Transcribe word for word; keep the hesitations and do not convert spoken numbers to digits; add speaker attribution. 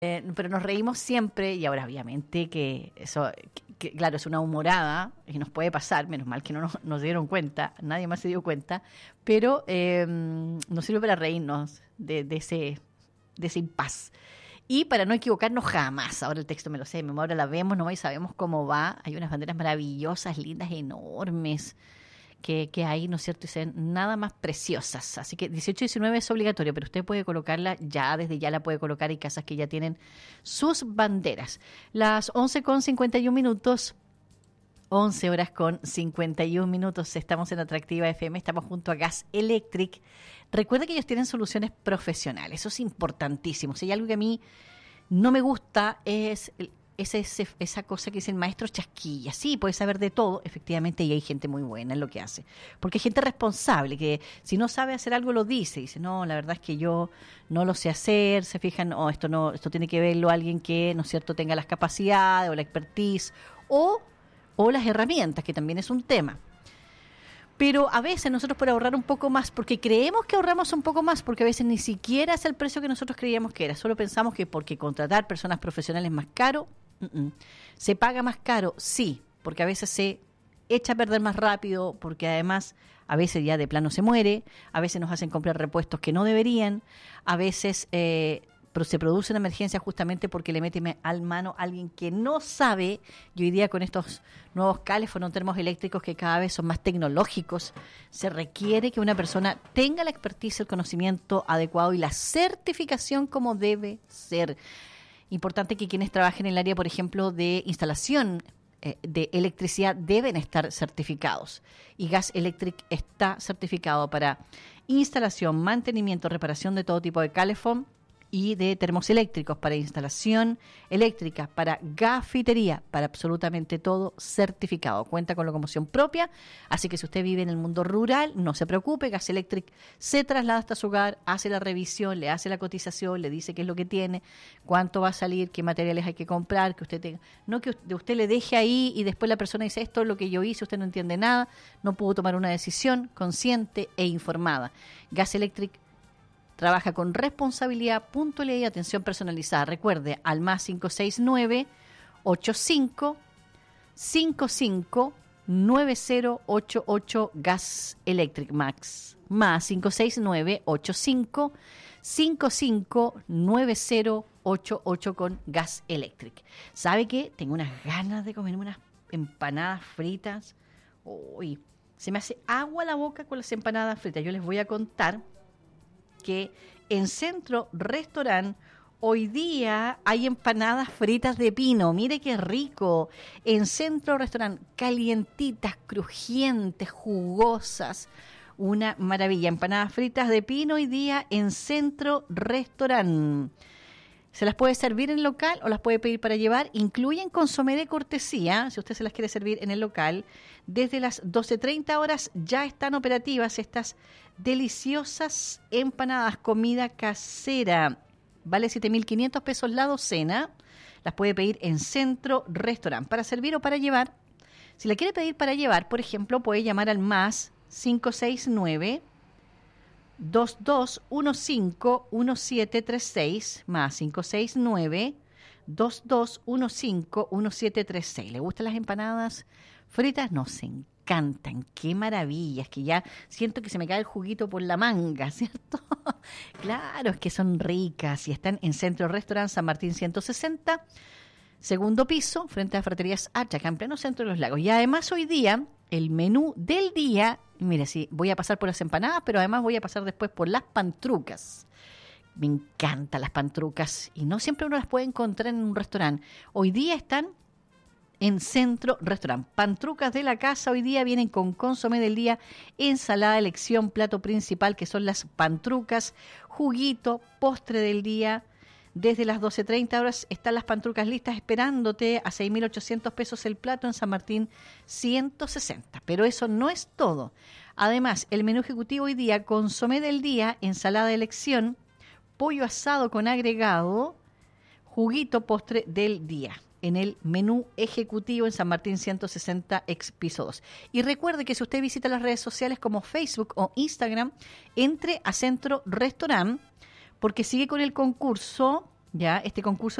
Speaker 1: Eh, pero nos reímos siempre y ahora obviamente que eso, que, que, claro, es una humorada y nos puede pasar, menos mal que no nos, nos dieron cuenta, nadie más se dio cuenta, pero eh, nos sirve para reírnos de, de ese de ese impas. Y para no equivocarnos jamás, ahora el texto me lo sé de memoria, la vemos nomás y sabemos cómo va. Hay unas banderas maravillosas, lindas, enormes, que, que hay, ¿no es cierto? Y se ven nada más preciosas. Así que dieciocho y diecinueve es obligatorio, pero usted puede colocarla ya, desde ya la puede colocar. Hay casas que ya tienen sus banderas. Las once con cincuenta y un minutos, once horas con cincuenta y un minutos, estamos en Atractiva F M, estamos junto a Gas Electric. Recuerda que ellos tienen soluciones profesionales, eso es importantísimo. Si hay algo que a mí no me gusta es... Esa, esa, esa cosa que dice el maestro chasquilla. Sí, puede saber de todo, efectivamente, y hay gente muy buena en lo que hace. Porque hay gente responsable que si no sabe hacer algo lo dice. Dice, no, la verdad es que yo no lo sé hacer. Se fijan, oh, esto no, esto tiene que verlo alguien que, ¿no es cierto?, tenga las capacidades o la expertise o, o las herramientas, que también es un tema. Pero a veces nosotros por ahorrar un poco más, porque creemos que ahorramos un poco más, porque a veces ni siquiera es el precio que nosotros creíamos que era. Solo pensamos que porque contratar personas profesionales es más caro. Uh-uh. ¿Se paga más caro? Sí, porque a veces se echa a perder más rápido, porque además a veces ya de plano se muere, a veces nos hacen comprar repuestos que no deberían, a veces eh, pero se produce una emergencia justamente porque le mete al mano a alguien que no sabe, y hoy día con estos nuevos cálefonos termos eléctricos que cada vez son más tecnológicos, se requiere que una persona tenga la expertise, el conocimiento adecuado y la certificación como debe ser. Importante que quienes trabajen en el área, por ejemplo, de instalación eh, de electricidad deben estar certificados. Y Gas Electric está certificado para instalación, mantenimiento, reparación de todo tipo de calefón y de termos eléctricos, para instalación eléctrica, para gafitería, para absolutamente todo certificado. Cuenta con locomoción propia, así que si usted vive en el mundo rural, no se preocupe, Gas Electric se traslada hasta su hogar, hace la revisión, le hace la cotización, le dice qué es lo que tiene, cuánto va a salir, qué materiales hay que comprar, que usted tenga, no que usted le deje ahí y después la persona dice, esto es lo que yo hice, usted no entiende nada, no pudo tomar una decisión consciente e informada. Gas Electric trabaja con responsabilidad, puntualidad y atención personalizada. Recuerde, al más cinco seis nueve, ocho cinco, cinco cinco, nueve cero ocho ocho Gas Electric Max. Más cinco seis nueve, ocho cinco, cinco cinco, nueve cero ocho ocho con Gas Electric. ¿Sabe qué? Tengo unas ganas de comer unas empanadas fritas. Uy, se me hace agua la boca con las empanadas fritas. Yo les voy a contar que en Centro Restaurant hoy día hay empanadas fritas de pino. Mire qué rico. En Centro Restaurant, calientitas, crujientes, jugosas. Una maravilla. Empanadas fritas de pino hoy día en Centro Restaurant. Se las puede servir en el local o las puede pedir para llevar. Incluyen consomé de cortesía, si usted se las quiere servir en el local. Desde las doce treinta horas ya están operativas estas deliciosas empanadas, comida casera. Vale siete mil quinientos pesos la docena. Las puede pedir en Centro Restaurant para servir o para llevar. Si la quiere pedir para llevar, por ejemplo, puede llamar al más cinco seis nueve, dos dos uno cinco, uno siete tres seis, más cinco seis nueve, dos dos uno cinco, uno siete tres seis. ¿Le gustan las empanadas fritas? Nos encantan, qué maravillas, que ya siento que se me cae el juguito por la manga, ¿cierto? Claro, es que son ricas y están en Centro Restaurant San Martín ciento sesenta, segundo piso, frente a Fraterías Hacha, en pleno centro de los lagos. Y además hoy día, el menú del día, mire, sí, voy a pasar por las empanadas, pero además voy a pasar después por las pantrucas. Me encantan las pantrucas y no siempre uno las puede encontrar en un restaurante. Hoy día están en Centro Restaurant. Pantrucas de la casa hoy día vienen con consomé del día, ensalada de elección, plato principal, que son las pantrucas, juguito, postre del día. Desde las doce treinta horas están las pantrucas listas esperándote a seis mil ochocientos pesos el plato en San Martín ciento sesenta. Pero eso no es todo. Además, el menú ejecutivo hoy día, consomé del día, ensalada de elección, pollo asado con agregado, juguito, postre del día. En el menú ejecutivo en San Martín ciento sesenta, ex piso dos. Y recuerde que si usted visita las redes sociales como Facebook o Instagram, entre a Centro Restaurant, porque sigue con el concurso Ya, este concurso